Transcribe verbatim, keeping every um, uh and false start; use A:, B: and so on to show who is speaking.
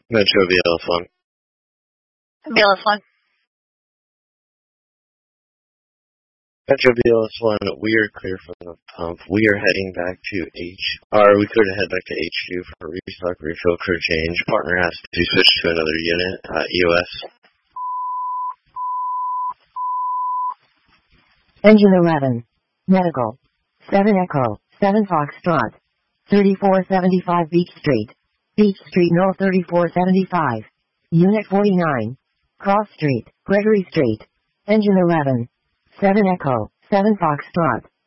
A: Metro V L S one.
B: V L S one.
A: Metro V L S one, we are clear from the pump. We are heading back to H, or we could head back to H two for restock, refill, crew change. Partner has to switch to another unit, uh, E O S.
C: Engine eleven. Medical. seven Echo, seven Foxtrot. thirty-four seventy-five Beach Street. Beach Street North thirty-four seventy-five. Unit forty-nine. Cross Street, Gregory Street. Engine eleven. seven Echo, seven Foxtrot.